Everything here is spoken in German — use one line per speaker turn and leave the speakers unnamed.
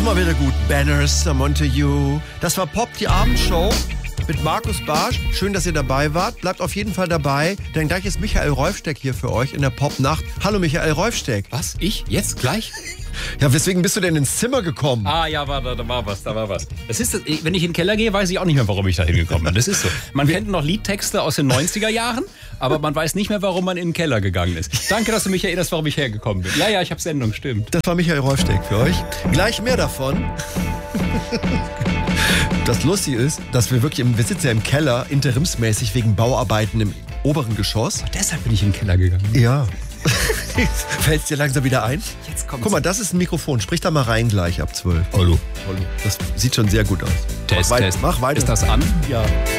Auch mal wieder gut. Banners, Montague. Das war Pop, die Abendshow mit Markus Barsch. Schön, dass ihr dabei wart. Bleibt auf jeden Fall dabei, denn gleich ist Michael Rolfsteck hier für euch in der Popnacht. Hallo Michael Rolfsteck.
Was? Ich? Jetzt? Gleich?
Ja, weswegen bist du denn ins Zimmer gekommen?
Ah, ja, da war was. Das ist das, wenn ich in den Keller gehe, weiß ich auch nicht mehr, warum ich da hingekommen bin. Das ist so. Man kennt noch Liedtexte aus den 90er Jahren, aber man weiß nicht mehr, warum man in den Keller gegangen ist. Danke, dass du mich erinnerst, warum ich hergekommen bin. Ja, ich habe Sendung, stimmt.
Das war Michael Rolfsteck für euch. Gleich mehr davon. Das Lustige ist, dass wir sitzen ja im Keller, interimsmäßig wegen Bauarbeiten im oberen Geschoss.
Deshalb bin ich in den Keller gegangen.
Ja. Fällt es dir langsam wieder ein?
Jetzt kommt's.
Guck mal, das ist ein Mikrofon. Sprich da mal rein gleich ab 12.
Hallo.
Das sieht schon sehr gut aus.
Test.
Mach weiter.
Ist das an?
Ja.